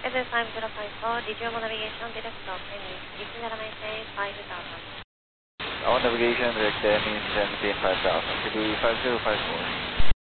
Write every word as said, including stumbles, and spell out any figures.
Seven five zero five four, Digital Navigation, direct Dalton, Disney Airlines, five thousand. Our navigation direct means seventeen five thousand, to be five zero five four.